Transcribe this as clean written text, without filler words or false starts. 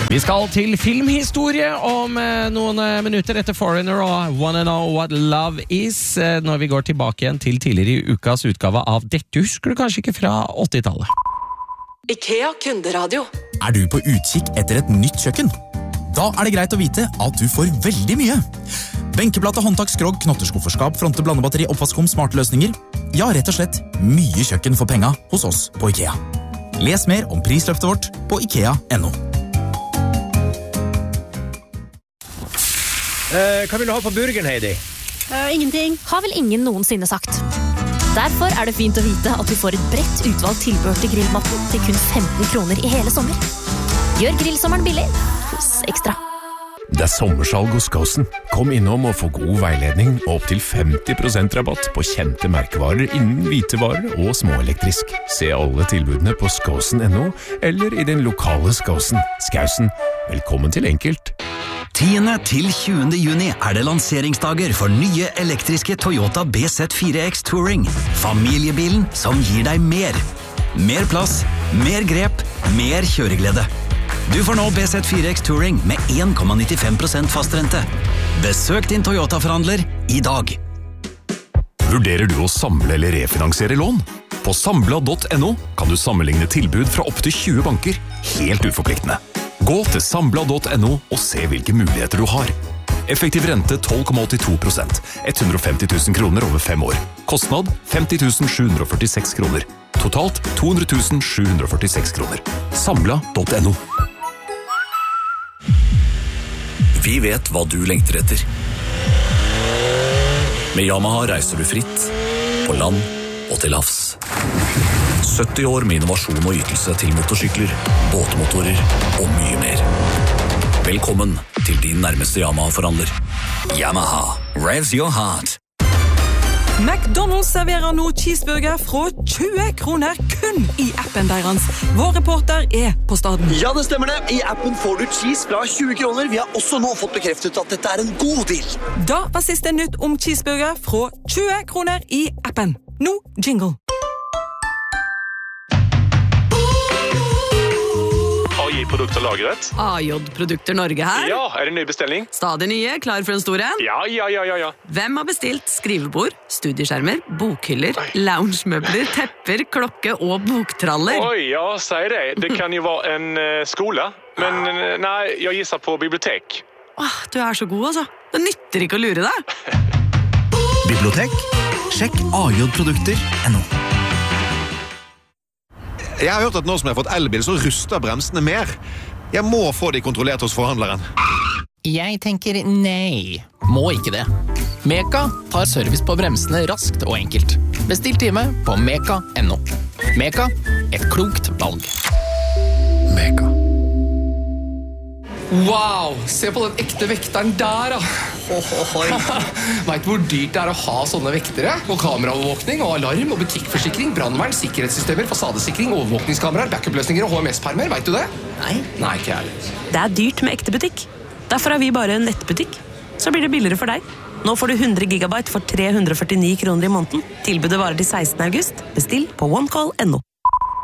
Vi skal til filmhistorie om noen minutter etter Foreigner og Wanna Know What Love Is, når vi går tilbake igjen til tidligere i ukas utgave av Dette husker du kanskje ikke fra 80-tallet. IKEA Kunderadio. Er du på utkikk etter et nytt kjøkken? Da er det greit å vite at du får veldig mye. Benkeplate, håndtak, skrog, knotterskufferskap, fronte, blandebatteri, oppvaskom, smarte løsninger. Ja, rett og slett mye kjøkken for penga hos oss på IKEA. Les mer om prisløftet vårt på IKEA.no. Hva vil du ha på burgeren, Heidi? Ingenting. Har vel ingen noensinne sagt. Derfor er det fint å vite at du får et bredt utvalgt tilbehør til grillmatten til kun 15 kroner i hele sommer. Gjør grillsommeren billig hos Ekstra. Det er sommersalg hos Skåsen. Kom innom og få god veiledning og opp til 50% rabatt på kjente merkevarer innen hvitevarer og småelektrisk. Se alle tilbudene på skåsen.no eller i din lokale Skåsen. Skåsen, velkommen til enkelt. 10. til 20. juni er det lanseringsdager for nye elektriske Toyota BZ4X Touring. Familiebilen som gir deg mer. Mer plass, mer grep, mer kjøreglede. Du får nå BZ4X Touring med 1,95% fastrente. Besøk din Toyota-forhandler i dag. Vurderer du å samle eller refinansiere lån? På Sambla.no kan du sammenligne tilbud fra opp til 20 banker, helt uforpliktende. Gå til Sambla.no og se hvilke muligheter du har. Effektiv rente 12,82%, 150 000 kroner over 5 år. Kostnad 50 746 kroner. Totalt 200 746 kroner. Sambla.no. Vi vet hva du lengter etter. Med Yamaha reiser du fritt, på land og til havs. 70 år med innovasjon og ytelse til motorsykler, båtmotorer og mye mer. Velkommen til din nærmeste Yamaha-forhandler. Yamaha, revs your heart. McDonald's serverer nå cheeseburger fra 20 kroner kun i appen deres. Vår reporter på staden. Ja, det stemmer det. I appen får du cheese fra 20 kroner. Vi har også nå fått bekreftet at dette er en god deal. Da var siste nytt om cheeseburger fra 20 kroner i appen. Nå jingle. AJ-produkter lagret. AJ-produkter Norge her. Ja, er det en ny bestilling? Stadig nye, klar for en stor en? Ja. Hvem har bestilt skrivebord, studieskjermer, bokhyller, loungemøbler, tepper, klokke og boktraller? Oi, ja, sier det. Det kan jo være en skole, men nei, jeg gisser på bibliotek. Du er så god, altså. Det nytter ikke å lure deg. Bibliotek? Sjekk AJ-produkter.no. Jeg har hørt at nå som jeg har fått elbil, så ruster bremsene mer. Jeg må få de kontrollert hos forhandleren. Jeg tenker nei. Må ikke det. Meka tar service på bremsene raskt og enkelt. Bestill time på meka.no. Meka, et klokt valg. Meka. Wow, se på den ekte vekteren der da. Vet du hvor dyrt det er å ha sånne vektere? Og kameraovervåkning og alarm og butikkforsikring, brandvern, sikkerhetssystemer, fasadesikring, overvåkningskameraer, backup-løsninger og HMS-permer, vet du det? Nei, ikke ærlig. Det er dyrt med ekte butikk. Derfor er vi bare en nettbutikk. Så blir det billigere for deg. Nå får du 100 gigabyte for 349 kroner i måneden. Tilbudet varer til 16. august. Bestill på onecall.no.